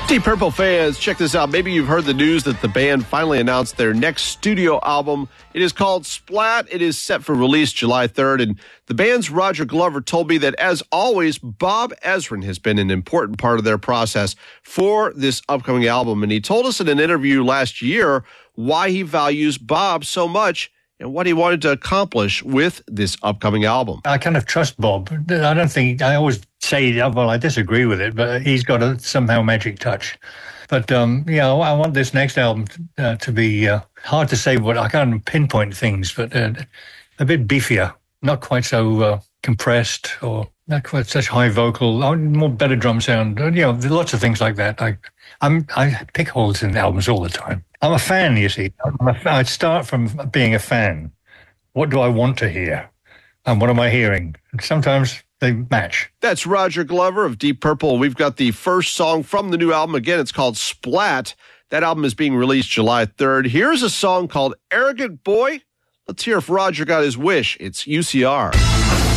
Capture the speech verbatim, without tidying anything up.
Deep Purple fans, check this out. Maybe you've heard the news that the band finally announced their next studio album. It is called Splat. It is set for release July third. And the band's Roger Glover told me that, as always, Bob Ezrin has been an important part of their process for this upcoming album. And he told us in an interview last year why he values Bob so much and what he wanted to accomplish with this upcoming album. I kind of trust Bob. I don't think, I always say, well, I disagree with it, but he's got a somehow magic touch. But, um, you know, I want this next album uh, to be uh, hard to say what, I can't pinpoint things, but uh, a bit beefier, not quite so uh, compressed or not quite such high vocal, more better drum sound. You know, there's lots of things like that. I, I'm, I pick holes in albums all the time. I'm a fan, you see. I'm a fan. I start from being a fan. What do I want to hear? And what am I hearing? And sometimes they match. That's Roger Glover of Deep Purple. We've got the first song from the new album. Again, it's called Splat. That album is being released July third. Here's a song called Arrogant Boy. Let's hear if Roger got his wish. It's U C R.